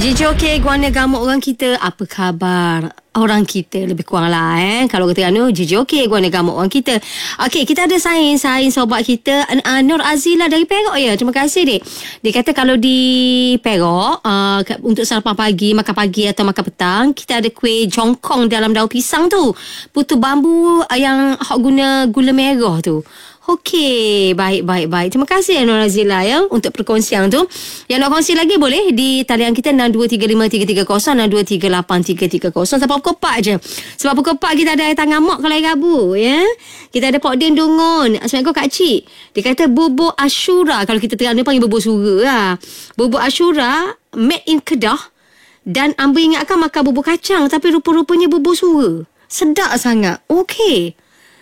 Jijoke guana gamuk orang kita, apa khabar? Orang kita lebih kurang lah kalau kata jijoke guana gamuk orang kita. Okey, kita ada sains sobat kita Nur Azila dari Perak ya. Terima kasih dek. Dia kata kalau di Perak untuk sarapan pagi, makan pagi atau makan petang, kita ada kuih jongkong dalam daun pisang tu. Putu bambu yang guna gula merah tu. Okey, baik. Terima kasih Nur Azila ya untuk perkongsian tu. Yang nak kongsi lagi boleh di talian kita 62353330 62383330. Sampai pukul 4 je. Sebab pukul 4 kita ada air tangan mak kalau air Rabu ya. Kita ada Pok Din Dungun. Assalamualaikum Kak Cik. Dia kata bubur Ashura. Kalau kita terang dia panggil bubur sura lah. Bubur Ashura made in Kedah. Dan ambil ingatkan makan bubur kacang, tapi rupa-rupanya bubur sura. Sedap sangat. Okey.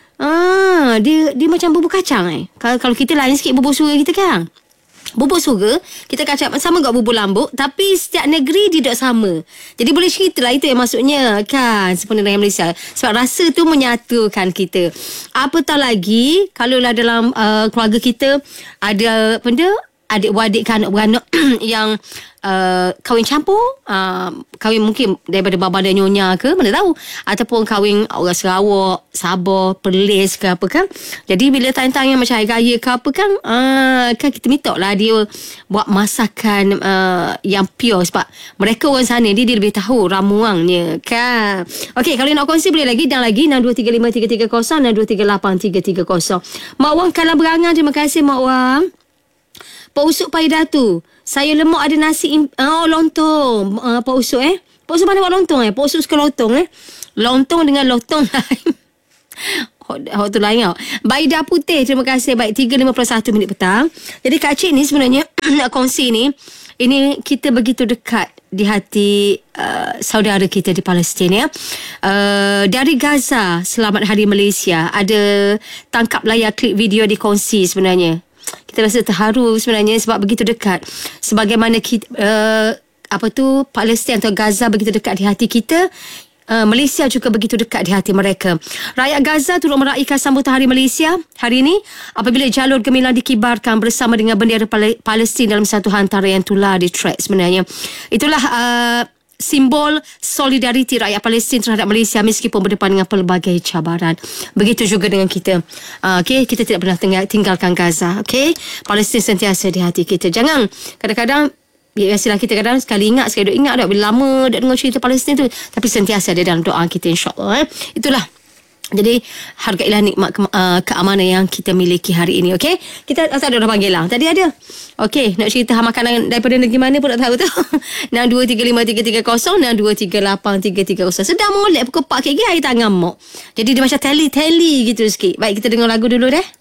Dia macam bubur kacang Kalau kita lain sikit bubur sura kita kan. Bubur sura kita kacang sama juga bubur lambuk, tapi setiap negeri dia tak sama. Jadi boleh cerita lah, itu yang maksudnya kan sebenarnya dalam Malaysia. Sebab rasa tu menyatukan kita. Apatah lagi kalau lah dalam keluarga kita ada benda adik-beradik kan, anak-beranak yang kahwin campur, kahwin mungkin daripada baba dan nyonya ke, mana tahu, ataupun kahwin orang Sarawak, Sabah, Perlis ke apa kan. Jadi bila tanya-tanya macam hari raya ke apa kan, kan kita minta lah dia buat masakan yang pure, sebab mereka orang sana dia lebih tahu ramuannya kan. Okey, kalau nak kongsi boleh lagi dan lagi 62353330 62383330. Mak Wang Kalang Berangan, terima kasih Mak Wang. Pak Usuk Paidatu, saya lemak ada nasi lontong. Pak Usuk Pak Usuk mana buat lontong Pak Usuk suka lontong lontong dengan lontong lain. Hot tu lain tau. Baida Putih, terima kasih. Baik, 3:51 minit petang. Jadi Kak Cik ni sebenarnya nak kongsi ni, ini kita begitu dekat di hati saudara kita di Palestin ya. Dari Gaza, Selamat Hari Malaysia, ada tangkap layar klip video dikongsi sebenarnya. Kita rasa terharu sebenarnya sebab begitu dekat. Sebagaimana kita, Palestin atau Gaza begitu dekat di hati kita, Malaysia juga begitu dekat di hati mereka. Rakyat Gaza turut meraihkan sambutan Hari Malaysia hari ini apabila jalur gemilang dikibarkan bersama dengan bendera Palestin dalam satu hantaran yang tular di track sebenarnya. Itulah simbol solidariti rakyat Palestin terhadap Malaysia meskipun berdepan dengan pelbagai cabaran. Begitu juga dengan kita. Okey, kita tidak pernah tinggalkan Gaza. Okey, Palestin sentiasa di hati kita. Jangan kadang-kadang, biasalah kita kadang sekali ingat, sekali duk ingat dah, bila lama dah dengar cerita Palestin tu, tapi sentiasa ada dalam doa kita, insya-Allah. Itulah. Jadi hargailah nikmat keamanan yang kita miliki hari ini. Okey, kita tak ada orang panggil lah. Tadi ada. Okey, nak cerita makanan daripada negeri mana pun tak tahu tu. 62353330 62383330. Sedang molek pukul 4 kg air tangan mak. Jadi dia macam tally gitu sikit. Baik, kita dengar lagu dulu deh.